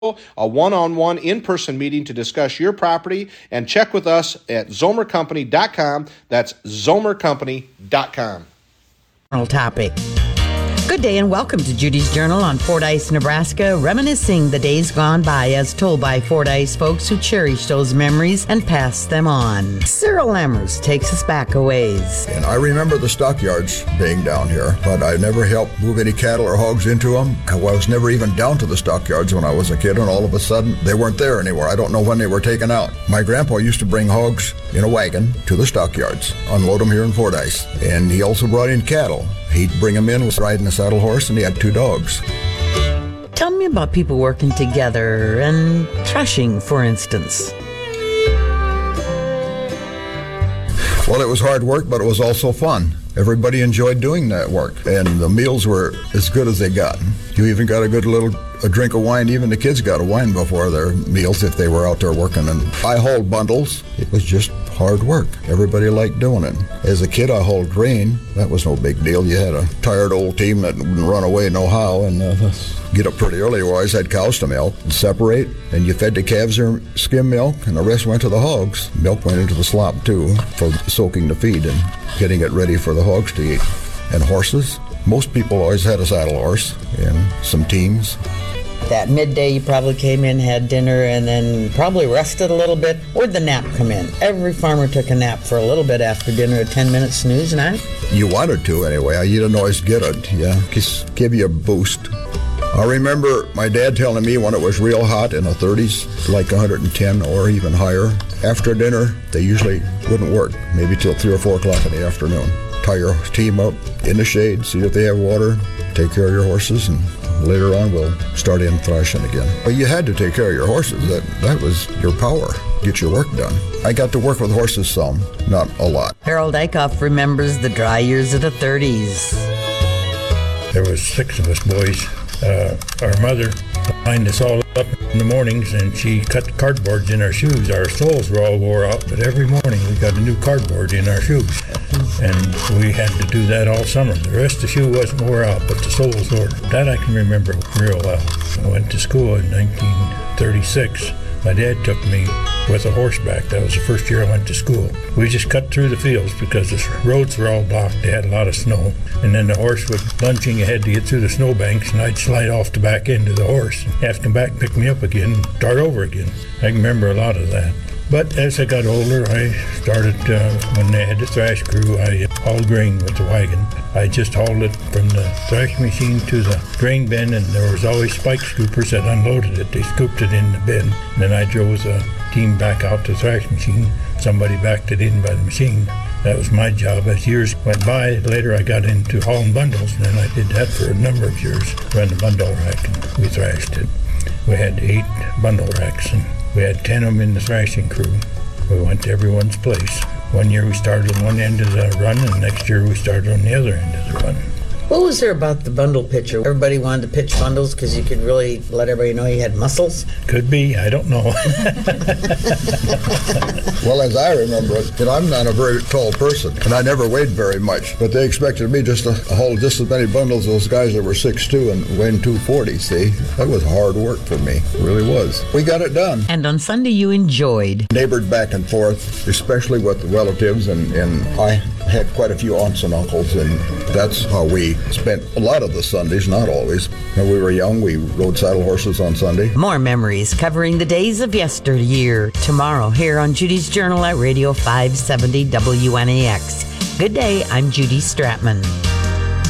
a one-on-one in-person meeting to discuss your property, and check with us at zomercompany.com. That's zomercompany.com. Topic. Good day and welcome to Judy's Journal on Fordyce, Nebraska, reminiscing the days gone by as told by Fordyce folks who cherish those memories and pass them on. Cyril Lammers takes us back a ways. And I remember the stockyards being down here, but I never helped move any cattle or hogs into them. I was never even down to the stockyards when I was a kid, and all of a sudden they weren't there anymore. I don't know when they were taken out. My grandpa used to bring hogs in a wagon to the stockyards, unload them here in Fordyce, and he also brought in cattle. He'd bring them in, was riding a saddle horse, and he had 2 dogs. Tell me about people working together and threshing, for instance. Well, it was hard work, but it was also fun. Everybody enjoyed doing that work, and the meals were as good as they got. You even got a drink of wine. Even the kids got a wine before their meals if they were out there working. And I hauled bundles. It was just hard work. Everybody liked doing it. As a kid, I hauled grain. That was no big deal. You had a tired old team that wouldn't run away no how, and get up pretty early. We always had cows to milk and separate, and you fed the calves their skim milk, and the rest went to the hogs. Milk went into the slop too for soaking the feed and getting it ready for the hogs to eat. And horses, most people always had a saddle horse and some teams. That midday you probably came in, had dinner, and then probably rested a little bit. Where'd the nap come in? Every farmer took a nap for a little bit after dinner, a 10-minute snooze nap. You wanted to anyway. You didn't always get it. Yeah, just give you a boost. I remember my dad telling me when it was real hot in the 30s, like 110 or even higher, after dinner, they usually wouldn't work, maybe till 3 or 4 o'clock in the afternoon. Tie your team up in the shade, see if they have water, take care of your horses, and later on we'll start in threshing again. But you had to take care of your horses. That was your power. Get your work done. I got to work with horses some, not a lot. Harold Eichhoff remembers the dry years of the 30s. There was 6 of us boys. Our mother lined us all up in the mornings, and she cut the cardboards in our shoes. Our soles were all wore out, but every morning we got a new cardboard in our shoes, and we had to do that all summer. The rest of the shoe wasn't wore out, but the soles were. That I can remember real well. I went to school in 1936. My dad took me with a horseback. That was the first year I went to school. We just cut through the fields because the roads were all blocked. They had a lot of snow. And then the horse was lunging ahead to get through the snowbanks, and I'd slide off the back end of the horse and ask him back to pick me up again and start over again. I can remember a lot of that. But as I got older, I started, when they had the thrash crew, I hauled grain with the wagon. I just hauled it from the thrash machine to the grain bin, and there was always spike scoopers that unloaded it. They scooped it in the bin. And then I drove the team back out to the thrash machine. Somebody backed it in by the machine. That was my job. As years went by, later I got into hauling bundles, and then I did that for a number of years. Ran the bundle rack, and we thrashed it. We had 8 bundle racks, and we had 10 of them in the thrashing crew. We went to everyone's place. One year we started on one end of the run, and next year we started on the other end of the run. What was there about the bundle pitcher? Everybody wanted to pitch bundles because you could really let everybody know you had muscles? Could be. I don't know. Well, as I remember it, I'm not a very tall person, and I never weighed very much. But they expected me just to hold just as many bundles as those guys that were 6'2" and weighing 240, see? That was hard work for me. It really was. We got it done. And on Sunday you enjoyed. Neighbored back and forth, especially with the relatives, and I had quite a few aunts and uncles, and that's how we spent a lot of the Sundays, not always. When we were young, we rode saddle horses on Sunday. More memories covering the days of yesteryear tomorrow here on Judy's Journal at Radio 570 WNAX. Good day, I'm Judy Stratman.